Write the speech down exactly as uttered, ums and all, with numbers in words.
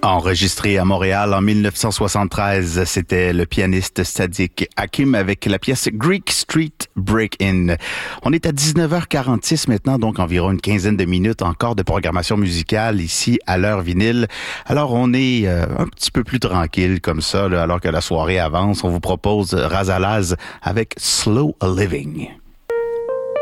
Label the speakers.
Speaker 1: Enregistré à Montréal en dix-neuf cent soixante-treize, c'était le pianiste Sadiq Hakim avec la pièce Greek Street Break-In. On est à dix-neuf heures quarante-six maintenant, donc environ une quinzaine de minutes encore de programmation musicale ici à l'heure vinyle. Alors on est euh, un petit peu plus tranquille comme ça, là, alors que la soirée avance. On vous propose Razalaz avec Slow Living.